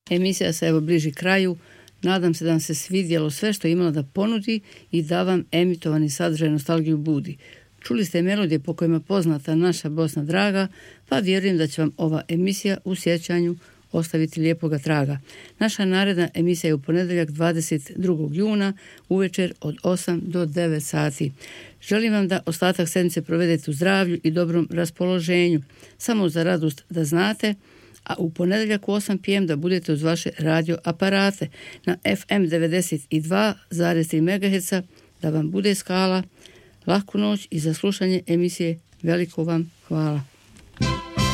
Emisija se evo bliži kraju. Nadam se da vam se svidjelo sve što je imala da ponudi i da vam emitovani sadržaj nostalgiju budi. Čuli ste melodije po kojima poznata naša Bosna draga, pa vjerujem da će vam ova emisija u sjećanju ostaviti lijepoga traga. Naša naredna emisija je u ponedjeljak 22. juna uvečer od 8 do 9 sati. Želim vam da ostatak sedmice provedete u zdravlju i dobrom raspoloženju. Samo za radost da znate, a u ponedjeljak u 8 p.m. da budete uz vaše radio aparate na FM 92,3 MHz, da vam bude skala. Lahku noć i za slušanje emisije. Veliko vam hvala.